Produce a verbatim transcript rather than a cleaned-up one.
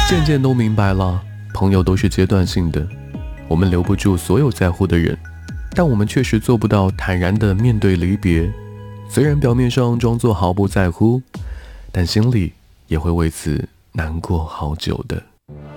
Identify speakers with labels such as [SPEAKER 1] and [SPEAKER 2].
[SPEAKER 1] 渐渐都明白了，朋友都是阶段性的，我们留不住所有在乎的人，但我们确实做不到坦然地面对离别。虽然表面上装作毫不在乎，但心里也会为此难过好久的。